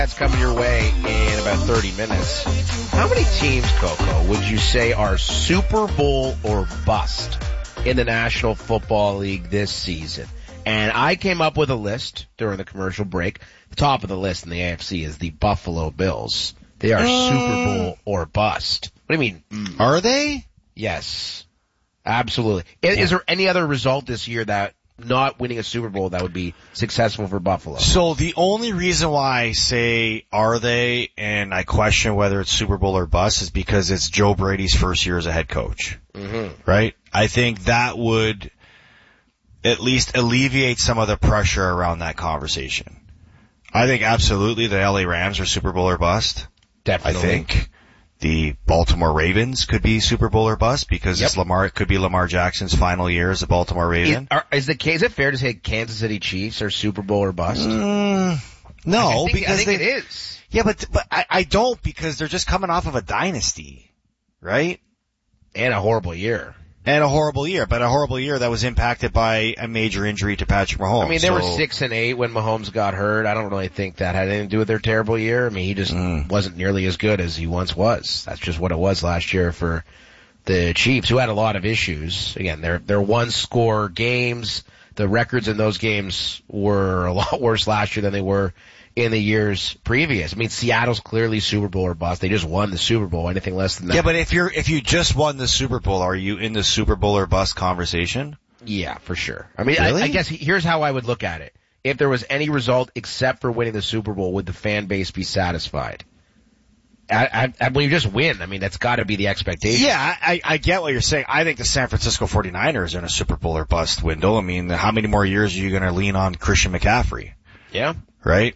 That's coming your way in about 30 minutes. How many teams, Coco, would you say are Super Bowl or bust in the National Football League this season? And I came up with a list during the commercial break. The top of the list in the AFC is the Buffalo Bills. They are Super Bowl or bust. What do you mean? Are they? Yes. Absolutely. Is there any other result this year that not winning a Super Bowl that would be successful for Buffalo? So the only reason why I say are they and I question whether it's Super Bowl or bust is because it's Joe Brady's first year as a head coach. Mm-hmm. Right? I think that would at least alleviate some of the pressure around that conversation. I think absolutely the LA Rams are Super Bowl or bust. Definitely. I think the Baltimore Ravens could be Super Bowl or bust because it could be Lamar Jackson's final year as a Baltimore Raven. Is it fair to say Kansas City Chiefs are Super Bowl or bust? No, I think it is. Yeah, but I don't because they're just coming off of a dynasty, right? And a horrible year. And a horrible year, but a horrible year that was impacted by a major injury to Patrick Mahomes. I mean, they were 6-8 when Mahomes got hurt. I don't really think that had anything to do with their terrible year. I mean, he just wasn't nearly as good as he once was. That's just what it was last year for the Chiefs, who had a lot of issues. Again, they're one-score games. The records in those games were a lot worse last year than they were in the years previous. I mean, Seattle's clearly Super Bowl or bust. They just won the Super Bowl. Anything less than that. Yeah, but if you just won the Super Bowl, are you in the Super Bowl or bust conversation? Yeah, for sure. I mean, really? I guess here's how I would look at it. If there was any result except for winning the Super Bowl, would the fan base be satisfied? When you just win, I mean, that's got to be the expectation. Yeah, I get what you're saying. I think the San Francisco 49ers are in a Super Bowl or bust window. I mean, how many more years are you going to lean on Christian McCaffrey? Yeah. Right?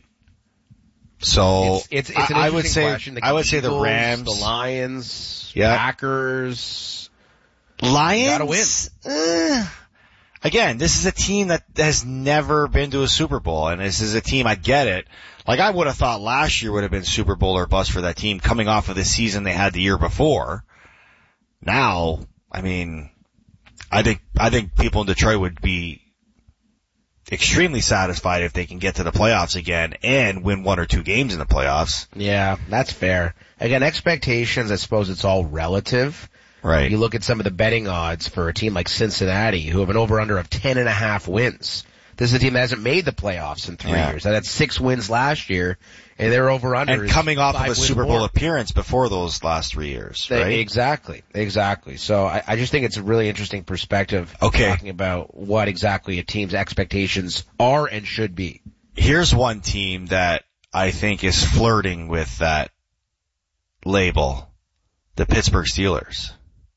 So it's an interesting question. I would say the Eagles, Rams, the Lions, Packers. Lions. Gotta win. Again, this is a team that has never been to a Super Bowl, and this is a team, I get it. Like, I would have thought last year would have been Super Bowl or bust for that team coming off of the season they had the year before. Now, I mean, I think people in Detroit would be extremely satisfied if they can get to the playoffs again and win one or two games in the playoffs. Yeah, that's fair. Again, expectations, I suppose it's all relative. Right. You look at some of the betting odds for a team like Cincinnati, who have an over-under of 10.5 wins. This is a team that hasn't made the playoffs in 3 years. That had 6 wins last year, and their over-under and is coming off of a Super Bowl more. Appearance before those last 3 years, right? Exactly. So I just think it's a really interesting perspective talking about what exactly a team's expectations are and should be. Here's one team that I think is flirting with that label, the Pittsburgh Steelers.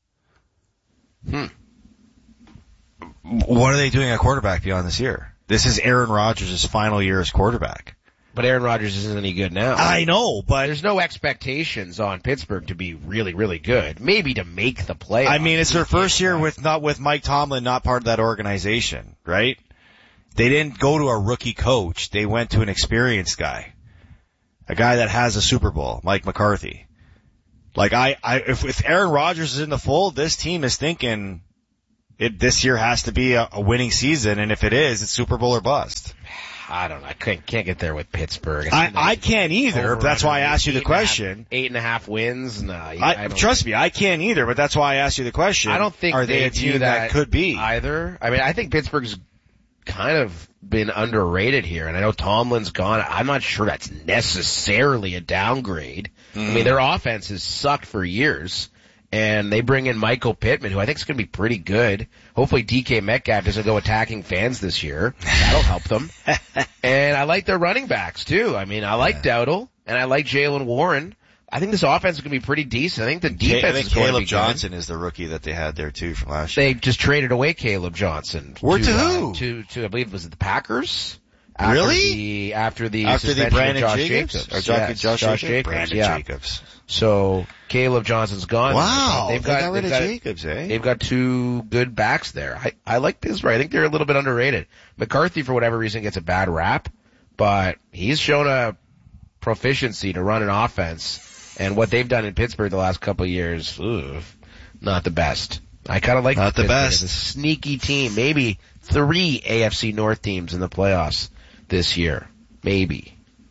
What are they doing at quarterback beyond this year? This is Aaron Rodgers' final year as quarterback. But Aaron Rodgers isn't any good now. I know, but there's no expectations on Pittsburgh to be really, really good. Maybe to make the playoffs. I mean, it's their first year with Mike Tomlin not part of that organization, right? They didn't go to a rookie coach. They went to an experienced guy. A guy that has a Super Bowl, Mike McCarthy. Like if Aaron Rodgers is in the fold, this team is thinking this year has to be a winning season, and if it is, it's Super Bowl or bust. I don't know. I can't get there with Pittsburgh. I can't either. That's why I asked you the question. 8.5 wins? No. Trust me, I can't either, but that's why I asked you the question. I don't think are they a team that could be either. I mean, I think Pittsburgh's kind of been underrated here, and I know Tomlin's gone. I'm not sure that's necessarily a downgrade. I mean, their offense has sucked for years, and they bring in Michael Pittman, who I think is going to be pretty good. Hopefully DK Metcalf doesn't go attacking fans this year. That'll help them. And I like their running backs, too. I mean, I like Dowdle, and I like Jaylen Warren. I think this offense is going to be pretty decent. I think the defense is going to be Caleb Johnson is the rookie that they had there, too, from last year. They just traded away Caleb Johnson. To who? To I believe, was it the Packers? Really? After the Brandon Josh Jacobs? Josh Jacobs. Brandon Jacobs. So Caleb Johnson's gone. Wow. They've got rid of Jacobs, eh? They've got 2 good backs there. I like Pittsburgh. I think they're a little bit underrated. McCarthy, for whatever reason, gets a bad rap, but he's shown a proficiency to run an offense. And what they've done in Pittsburgh the last couple of years, not the best. I kind of like not the best. It's a sneaky team. Maybe 3 AFC North teams in the playoffs this year. Maybe.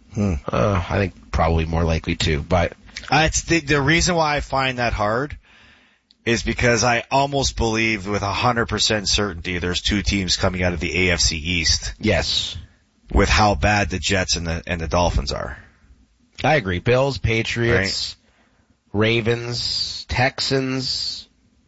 I think probably more likely 2, but it's the reason why I find that hard is because I almost believe with 100% certainty there's 2 teams coming out of the AFC East. Yes. With how bad the Jets and the Dolphins are. I agree. Bills, Patriots, Ravens, Texans,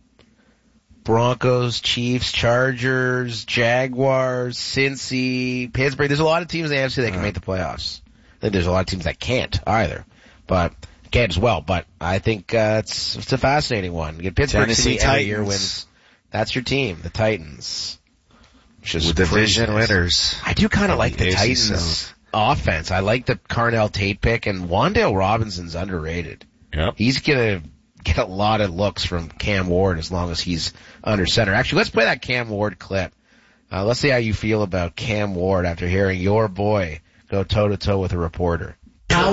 Broncos, Chiefs, Chargers, Jaguars, Cincy, Pittsburgh. There's a lot of teams in the AFC that can make the playoffs. I think there's a lot of teams that can't either, but can't as well. But I think it's a fascinating one. You get Pittsburgh Tennessee City every year wins. That's your team, the Titans. With division winners. I do kind of like the Titans offense. I like the Carnell Tate pick, and Wan'Dale Robinson's underrated. Yep. He's gonna get a lot of looks from Cam Ward as long as he's under center. Actually, let's play that Cam Ward clip. Let's see how you feel about Cam Ward after hearing your boy go toe-to-toe with a reporter. How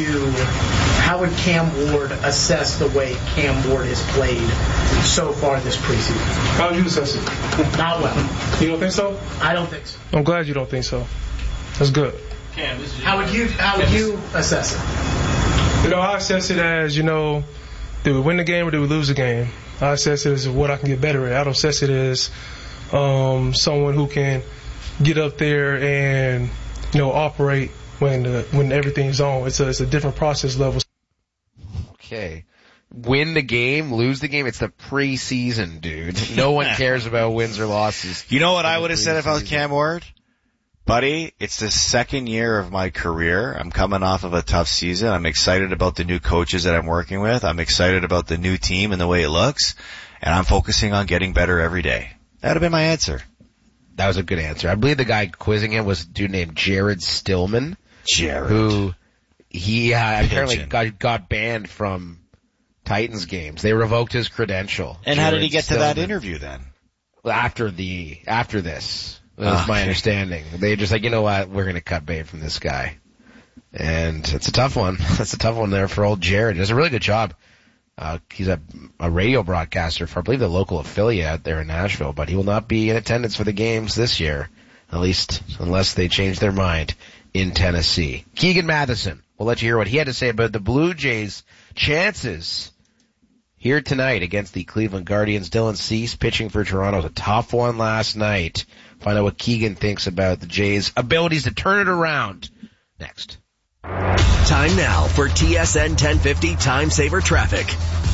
would Cam Ward assess the way Cam Ward has played so far this preseason? How would you assess it? Not well. You don't think so? I don't think so. I'm glad you don't think so. That's good. Cam, how would you assess it? I assess it as, did we win the game or did we lose the game? I assess it as what I can get better at. I don't assess it as someone who can get up there and, operate when everything's on. It's a different process level. Okay. Win the game, lose the game. It's the preseason, dude. No one cares about wins or losses. You know what I would have said if I was Cam Ward? Buddy, it's the second year of my career. I'm coming off of a tough season. I'm excited about the new coaches that I'm working with. I'm excited about the new team and the way it looks. And I'm focusing on getting better every day. That would have been my answer. That was a good answer. I believe the guy quizzing him was a dude named Jared Stillman. Who he apparently got banned from Titans games. They revoked his credential. And how did he get to that interview then? After this. That was my understanding. They just like, you know what, we're going to cut bait from this guy. And it's a tough one. That's a tough one there for old Jared. He does a really good job. He's a radio broadcaster for, I believe, the local affiliate out there in Nashville, but he will not be in attendance for the games this year, at least unless they change their mind in Tennessee. Keegan Matheson, we'll let you hear what he had to say about the Blue Jays' chances here tonight against the Cleveland Guardians. Dylan Cease pitching for Toronto was a tough one last night. Find out what Keegan thinks about the Jays' abilities to turn it around next. Time now for TSN 1050 Time Saver Traffic.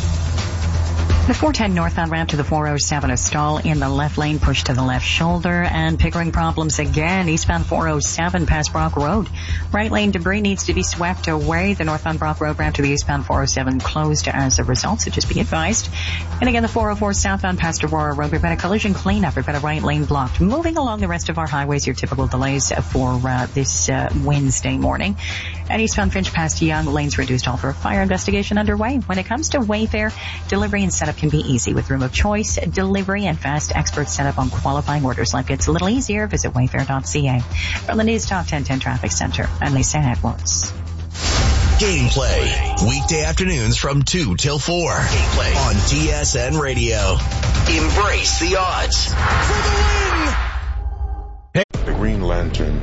The 410 northbound ramp to the 407, a stall in the left lane, push to the left shoulder, and Pickering problems again. Eastbound 407 past Brock Road. Right lane debris needs to be swept away. The northbound Brock Road ramp to the eastbound 407 closed as a result, so just be advised. And again, the 404 southbound past Aurora Road. We've got a collision cleanup. We've got a right lane blocked. Moving along the rest of our highways, your typical delays for this Wednesday morning. And eastbound Finch past Young, lanes reduced, all for a fire investigation underway. When it comes to Wayfair, delivery and setup can be easy with room of choice, delivery, and fast expert setup on qualifying orders. Life gets a little easier. Visit wayfair.ca. From the News Talk 1010 Traffic Center, I'm Lisa Edwards. Gameplay, weekday afternoons from 2 till 4. Gameplay on TSN Radio. Embrace the odds. For the win! The Green Lantern